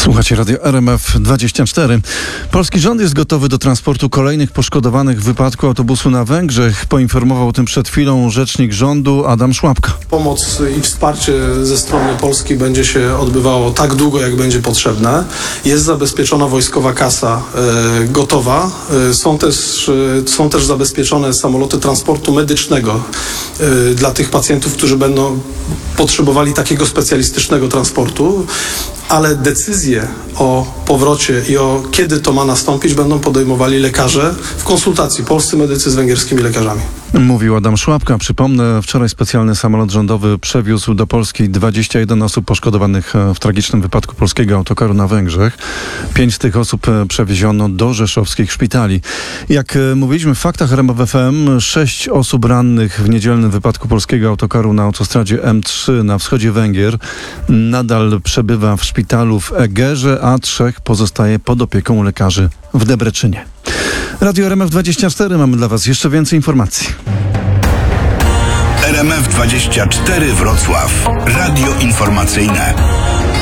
Słuchacie Radio RMF24. Polski rząd jest gotowy do transportu kolejnych poszkodowanych w wypadku autobusu na Węgrzech. Poinformował o tym przed chwilą rzecznik rządu Adam Szłapka. Pomoc i wsparcie ze strony Polski będzie się odbywało tak długo, jak będzie potrzebne. Jest zabezpieczona wojskowa kasa gotowa. Są też zabezpieczone samoloty transportu medycznego dla tych pacjentów, którzy będą potrzebowali takiego specjalistycznego transportu. Ale decyzje o powrocie i o kiedy to ma nastąpić będą podejmowali lekarze w konsultacji, polscy medycy z węgierskimi lekarzami. Mówił Adam Szłapka. Przypomnę, wczoraj specjalny samolot rządowy przewiózł do Polski 21 osób poszkodowanych w tragicznym wypadku polskiego autokaru na Węgrzech. 5 z tych osób przewieziono do rzeszowskich szpitali. Jak mówiliśmy w faktach RMF FM, 6 osób rannych w niedzielnym wypadku polskiego autokaru na autostradzie M3 na wschodzie Węgier nadal przebywa w szpitalu w Egerze, a 3 pozostaje pod opieką lekarzy w Debreczynie. Radio RMF24, mamy dla Was jeszcze więcej informacji. RMF24 Wrocław. Radio informacyjne.